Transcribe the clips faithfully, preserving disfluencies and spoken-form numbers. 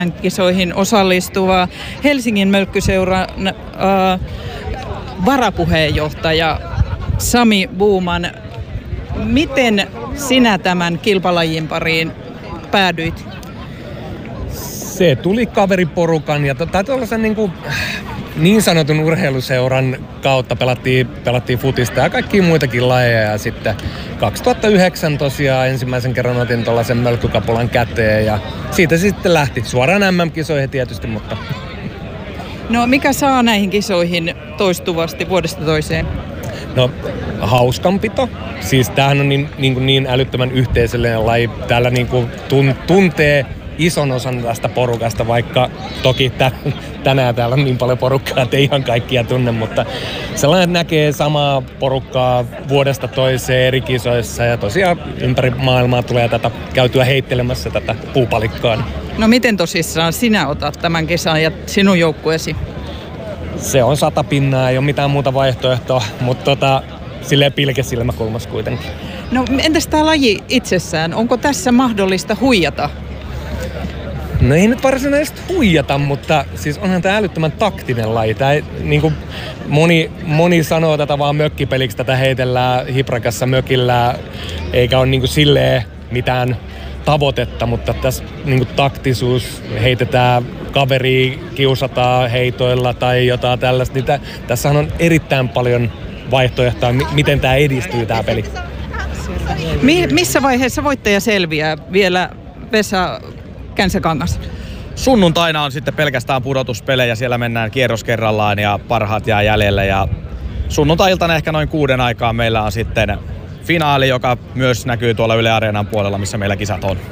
kisoihin osallistuva Helsingin Mölkkyseuran äh, varapuheenjohtaja Sami Buuman. Miten sinä tämän kilpalajin pariin päädyit? Se tuli kaveriporukan ja tai tuollaisen niin kuin niin sanotun urheiluseuran kautta pelattiin, pelattiin futista ja kaikkia muitakin lajeja. Ja sitten kaksituhattayhdeksän tosiaan ensimmäisen kerran otin tuollaisen mölkkykapulan käteen ja siitä sitten lähti suoraan M M-kisoihin tietysti, mutta... No mikä saa näihin kisoihin toistuvasti vuodesta toiseen? No hauskanpito. Siis tämähän on niin, niin, niin älyttömän yhteisöllinen laji. Täällä niin kuin tun, tuntee ison osan tästä porukasta, vaikka toki tä, tänään täällä on niin paljon porukkaa, että ei ihan kaikkia tunne, mutta sellainen, että näkee samaa porukkaa vuodesta toiseen eri kisoissa ja tosiaan ympäri maailmaa tulee tätä käytyä heittelemässä tätä puupalikkaa. No miten tosissaan sinä otat tämän kesän ja sinun joukkueesi? Se on sata pinnaa, ei ole mitään muuta vaihtoehtoa, mutta tota, silleen pilke silmäkulmassa kuitenkin. No entäs tämä laji itsessään? Onko tässä mahdollista huijata? No ei nyt varsinaisesti huijata, mutta siis onhan tämä älyttömän taktinen laji. Tää, niin kuin moni, moni sanoo tätä vaan mökkipeliksi, tätä heitellään hiprakassa mökillä, eikä ole niin kuin silleen mitään tavoitetta, mutta tässä niin kuin taktisuus, heitetään kaveria, kiusataan heitoilla tai jotain tällaista. Niin tä, tässähän on erittäin paljon vaihtoehtoja, m- miten tämä edistyy tämä peli. Mi- missä vaiheessa voittaja selviää vielä, Vesa Känsäkangas? Sunnuntaina on sitten pelkästään pudotuspelejä, siellä mennään kierros kerrallaan ja parhaat jää jäljelle. Ja sunnuntai-iltana ehkä noin kuuden aikaan meillä on sitten finaali, joka myös näkyy tuolla Yle Areenan puolella, missä meillä kisat on.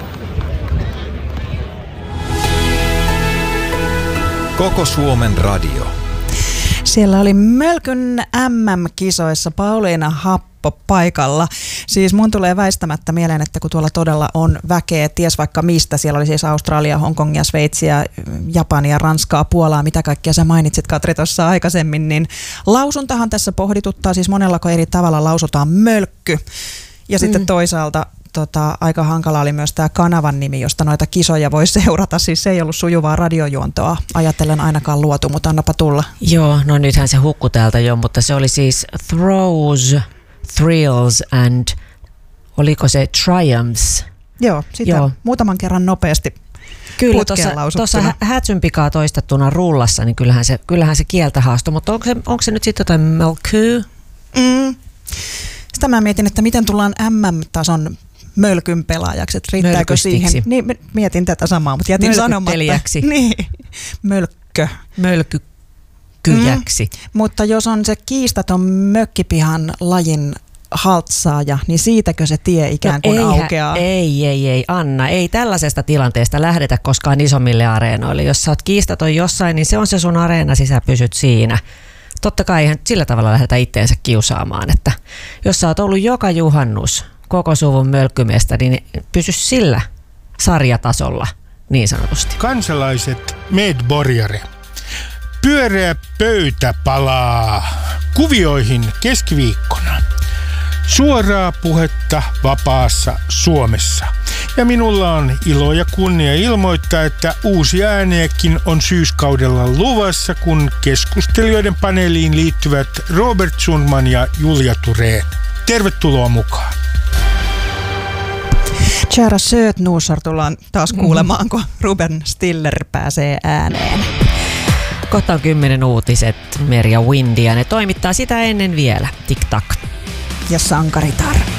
Koko Suomen radio. Siellä oli Mölkyn M M-kisoissa Pauliina Happo paikalla. Siis mun tulee väistämättä mieleen, että kun tuolla todella on väkeä, ties vaikka mistä, siellä oli siis Australia, Hongkongia, Sveitsiä, Japania, Ranskaa, Puolaa, mitä kaikkea sä mainitsit Katri tuossa aikaisemmin, niin lausuntahan tässä pohdituttaa, siis monellako eri tavalla lausutaan mölkky. Ja sitten mm. toisaalta tota, aika hankala oli myös tämä kanavan nimi, josta noita kisoja voi seurata. Siis se ei ollut sujuvaa radiojuontoa, ajatellen ainakaan luotu, mutta annapa tulla. Joo, no nythän se hukku täältä jo, mutta se oli siis Throws, Thrills and oliko se Triumphs? Joo, sitä Joo. muutaman kerran nopeasti Kyllä, tuossa hätsyn pikaa toistettuna rullassa, niin kyllähän se, kyllähän se kieltä haastoi, mutta onko se, onko se nyt sitten jotain mölkkyä? Mm. Sitä mä mietin, että miten tullaan M M-tason mölkyn pelaajaksi, että riittääkö siihen. Niin, mietin tätä samaa, mutta jätin sanomatta. Niin, mölkkö. Mölkykyjäksi. Mm. Mutta jos on se kiistaton mökkipihan lajin haltsaaja, niin siitäkö se tie ikään kuin no aukeaa? Ei, ei, ei, Anna. Ei tällaisesta tilanteesta lähdetä koskaan isommille areenoille. Jos sä oot kiistaton jossain, niin se on se sun areena, sä pysyt siinä. Totta kai eihän sillä tavalla lähdetä itteensä kiusaamaan, että jos sä oot ollut joka juhannus koko suvun mölkkymestä, niin pysy sillä sarjatasolla niin sanotusti. Kansalaiset medborgare. Pyöreä pöytä palaa kuvioihin keskiviikkona. Suoraa puhetta vapaassa Suomessa. Ja minulla on ilo ja kunnia ilmoittaa, että uusia ääniäkin on syyskaudella luvassa, kun keskustelijoiden paneeliin liittyvät Robert Sundman ja Julia Thurén. Tervetuloa mukaan. Kära sötnosar tullaan taas kuulemaan, kun Ruben Stiller pääsee ääneen. Kohta on kymmenen uutiset, Merja Windy, ja ne toimittaa sitä ennen vielä. Tik tak. Ja Sankaritar.